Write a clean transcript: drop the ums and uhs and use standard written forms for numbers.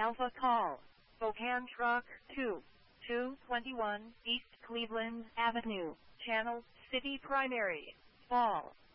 Alpha Call. Spokane Truck 2. 221 East Cleveland Avenue. Channel City Primary. Fall.